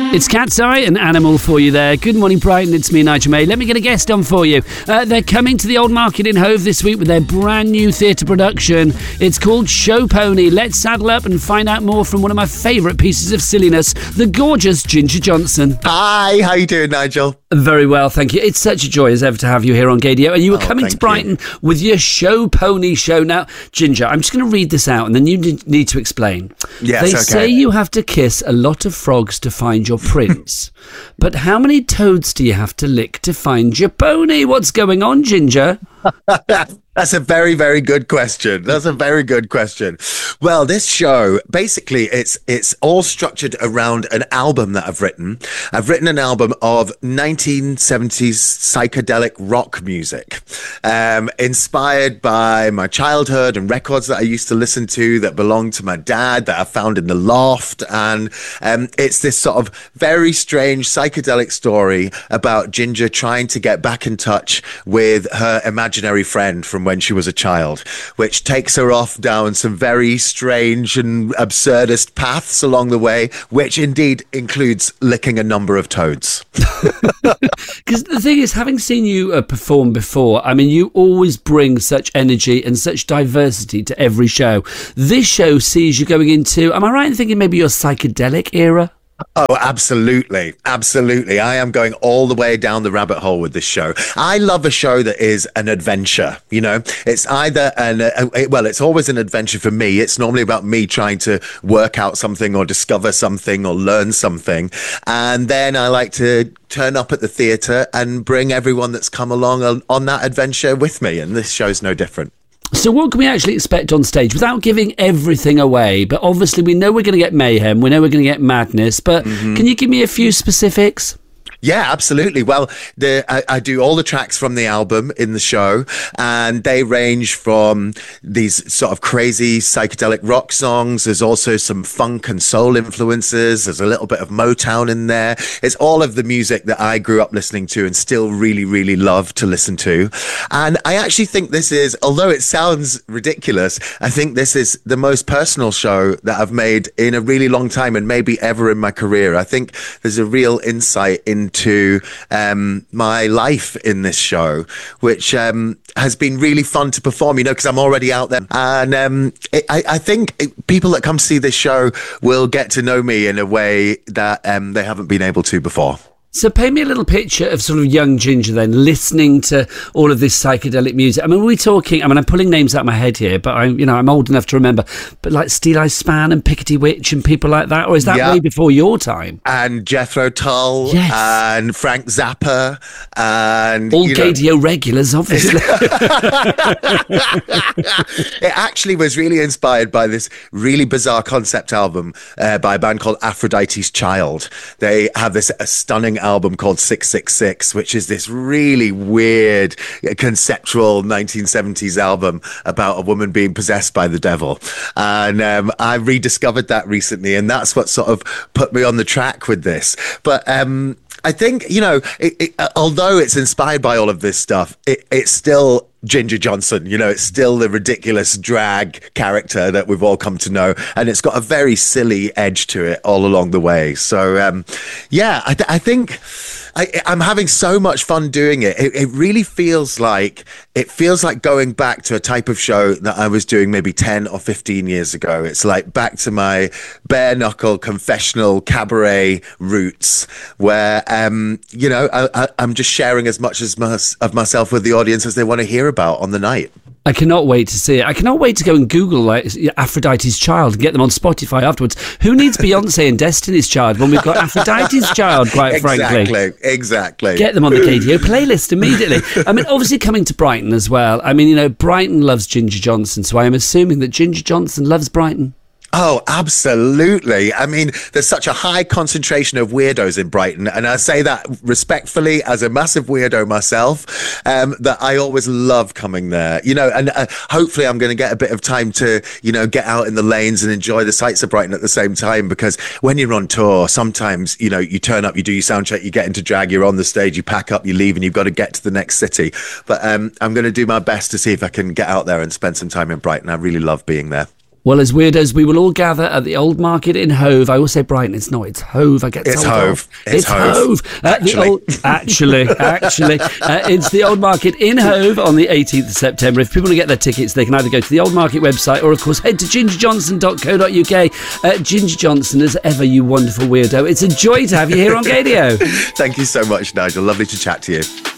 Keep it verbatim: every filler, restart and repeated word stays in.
It's Cat's Eye, an animal for you there. Good morning, Brighton. It's me, Nigel May. Let me get a guest on for you. Uh, they're coming to the Old Market in Hove this week with their brand new theatre production. It's called Show Pony. Let's saddle up and find out more from one of my favourite pieces of silliness, the gorgeous Ginger Johnson. Hi, how you doing, Nigel? Very well, thank you. It's such a joy as ever to have you here on Gadio. And you were Oh, coming to thank Brighton you. with your Show Pony show. Now, Ginger, I'm just going to read this out and then you need to explain. Yes, They okay. say you have to kiss a lot of frogs to find your prince. But how many toads do you have to lick to find your pony? What's going on, Ginger? That's a very, very good question. That's a very good question. Well, this show, basically, it's it's all structured around an album that I've written. I've written an album of nineteen seventies psychedelic rock music, um, inspired by my childhood and records that I used to listen to that belonged to my dad that I found in the loft. And um, it's this sort of very strange psychedelic story about Ginger trying to get back in touch with her imaginary friend from when she was a child, which takes her off down some very strange and absurdist paths along the way, which indeed includes licking a number of toads. Because the thing is, having seen you uh, perform before, I mean, you always bring such energy and such diversity to every show. This show sees you going into, am I right in thinking maybe your psychedelic era? Oh, absolutely. Absolutely. I am going all the way down the rabbit hole with this show. I love a show that is an adventure. You know, it's either an, uh, well, it's always an adventure for me. It's normally about me trying to work out something or discover something or learn something. And then I like to turn up at the theatre and bring everyone that's come along on, on that adventure with me. And this show's no different. So what can we actually expect on stage without giving everything away? But obviously we know we're going to get mayhem, we know we're going to get madness, but mm-hmm. Can you give me a few specifics? Yeah, absolutely. Well, the, I, I do all the tracks from the album in the show, and they range from these sort of crazy psychedelic rock songs. There's also some funk and soul influences. There's a little bit of Motown in there. It's all of the music that I grew up listening to and still really, really love to listen to. And I actually think this is, although it sounds ridiculous, I think this is the most personal show that I've made in a really long time and maybe ever in my career. I think there's a real insight in into um, my life in this show, which um, has been really fun to perform, you know, because I'm already out there. And um, it, I, I think it, people that come see this show will get to know me in a way that um, they haven't been able to before. So paint me a little picture of sort of young Ginger then, listening to all of this psychedelic music. I mean, we're talking, I mean, I'm pulling names out of my head here, but I'm, you know, I'm old enough to remember, but like Steel Eye Span and Pickety Witch and people like that, or is that yeah. way before your time? And Jethro Tull, yes. and Frank Zappa, and all you know, Gadio regulars, obviously. It actually was really inspired by this really bizarre concept album uh, by a band called Aphrodite's Child. They have this a stunning album called six six six, which is this really weird conceptual nineteen seventies album about a woman being possessed by the devil. And um, I rediscovered that recently, and that's what sort of put me on the track with this. But um, I think, you know, it, it, although it's inspired by all of this stuff, it, it's still Ginger Johnson, you know, it's still the ridiculous drag character that we've all come to know, and it's got a very silly edge to it all along the way. So, um, yeah, I, th- I think I, I'm having so much fun doing it. it. It really feels like it feels like going back to a type of show that I was doing maybe ten or fifteen years ago. It's like back to my bare knuckle confessional cabaret roots, where um, you know, I, I, I'm just sharing as much as my, of myself with the audience as they want to hear about on the night. I cannot wait to see it. I cannot wait to go and Google like Aphrodite's Child and get them on Spotify afterwards. Who needs Beyonce and Destiny's Child when we've got Aphrodite's Child, quite exactly, frankly? Exactly, exactly. Get them on the K D O playlist immediately. I mean, obviously coming to Brighton as well. I mean, you know, Brighton loves Ginger Johnson, so I am assuming that Ginger Johnson loves Brighton. Oh, absolutely. I mean, there's such a high concentration of weirdos in Brighton, and I say that respectfully as a massive weirdo myself, um, that I always love coming there, you know, and uh, hopefully I'm going to get a bit of time to, you know, get out in the lanes and enjoy the sights of Brighton at the same time, because when you're on tour, sometimes, you know, you turn up, you do your sound check, you get into drag, you're on the stage, you pack up, you leave, and you've got to get to the next city. But um, I'm going to do my best to see if I can get out there and spend some time in Brighton. I really love being there. Well, as weirdos, we will all gather at the Old Market in Hove. I always say Brighton. It's not. It's Hove. I get It's told Hove. off. It's It's Hove. Hove. Uh, the Actually. old, actually, actually, uh, it's the Old Market in Hove on the eighteenth of September. If people want to get their tickets, they can either go to the Old Market website or, of course, head to ginger johnson dot co dot uk. Uh, Ginger Johnson, as ever, you wonderful weirdo. It's a joy to have you here on Gadio. Thank you so much, Nigel. Lovely to chat to you.